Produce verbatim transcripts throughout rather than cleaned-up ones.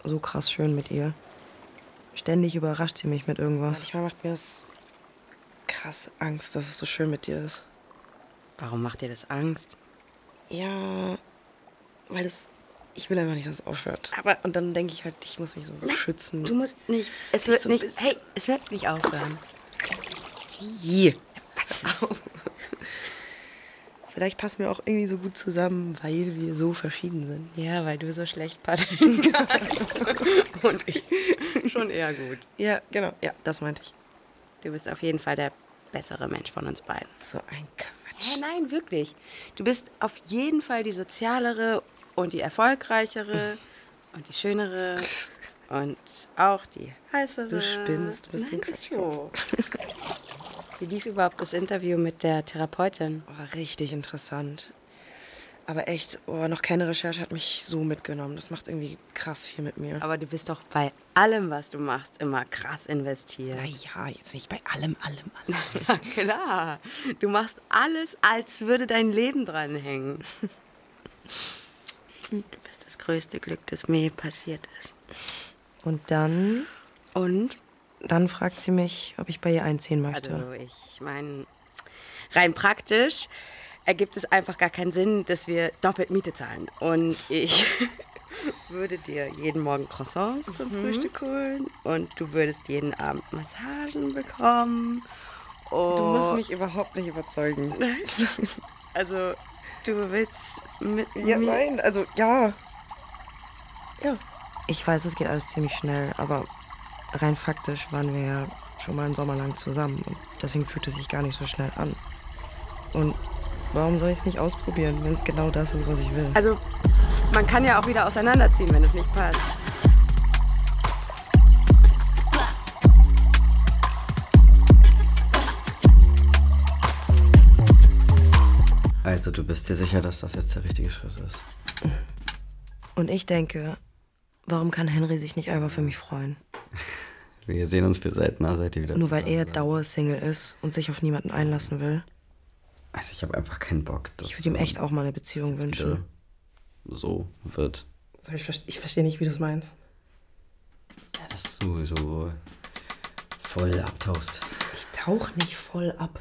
so krass schön mit ihr. Ständig überrascht sie mich mit irgendwas. Manchmal macht mir das krass Angst, dass es so schön mit dir ist. Warum macht dir das Angst? Ja, weil das... Ich will einfach nicht, dass es aufhört. Aber und dann denke ich halt, ich muss mich so nein, schützen. Du musst nicht... Es wird so nicht... Hey, es wird nicht aufhören. Je. Was? Vielleicht passen wir auch irgendwie so gut zusammen, weil wir so verschieden sind. Ja, weil du so schlecht paddeln kannst. Und ich schon eher gut. Ja, genau. Ja, das meinte ich. Du bist auf jeden Fall der bessere Mensch von uns beiden. So ein Quatsch. Hä, nein, wirklich. Du bist auf jeden Fall die sozialere und die erfolgreichere und die schönere und auch die heißere. Du spinnst, du bist ein Quatsch. So. Wie lief überhaupt das Interview mit der Therapeutin? Oh, richtig interessant. Aber echt, oh, noch keine Recherche hat mich so mitgenommen. Das macht irgendwie krass viel mit mir. Aber du bist doch bei allem, was du machst, immer krass investiert. Na ja, jetzt nicht bei allem, allem, allem. Na klar. Du machst alles, als würde dein Leben dranhängen. Du bist das größte Glück, das mir je passiert ist. Und dann... Und? Dann fragt sie mich, ob ich bei ihr einziehen möchte. Also ich meine, rein praktisch ergibt es einfach gar keinen Sinn, dass wir doppelt Miete zahlen. Und ich würde dir jeden Morgen Croissants zum mhm. Frühstück holen und du würdest jeden Abend Massagen bekommen. Du musst mich überhaupt nicht überzeugen. Also, du willst mit ja, mir... Nein, also ja. Ja. Ich weiß, es geht alles ziemlich schnell, aber rein faktisch waren wir ja schon mal einen Sommer lang zusammen. Und deswegen fühlt es sich gar nicht so schnell an. Und warum soll ich es nicht ausprobieren, wenn es genau das ist, was ich will? Also, man kann ja auch wieder auseinanderziehen, wenn es nicht passt. Also, du bist dir sicher, dass das jetzt der richtige Schritt ist? Und ich denke, warum kann Henry sich nicht einfach für mich freuen? Wir sehen uns viel seltener, seit ihr wieder Nur weil er Dauersingle ist und sich auf niemanden einlassen will. Also ich habe einfach keinen Bock. Dass ich würde ihm echt auch mal eine Beziehung wünschen. So wird. Ich verstehe ich versteh nicht, wie du es meinst. Ja, dass du so voll abtauchst. Ich tauch nicht voll ab.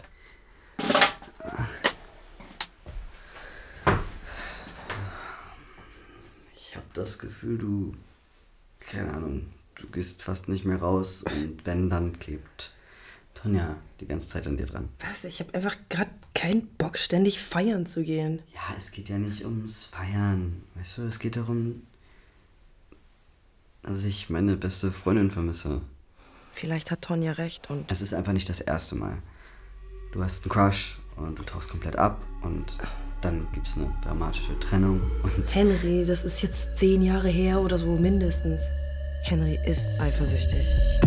Ich habe das Gefühl, du, keine Ahnung, du gehst fast nicht mehr raus und wenn, dann klebt Tonja die ganze Zeit an dir dran. Was? Ich habe einfach gerade keinen Bock, ständig feiern zu gehen. Ja, es geht ja nicht ums Feiern. Weißt du, es geht darum, dass ich meine beste Freundin vermisse. Vielleicht hat Tonja recht und... Es ist einfach nicht das erste Mal. Du hast einen Crush und du tauchst komplett ab und dann gibt's eine dramatische Trennung und... Henry, das ist jetzt zehn Jahre her oder so mindestens. Henry ist eifersüchtig.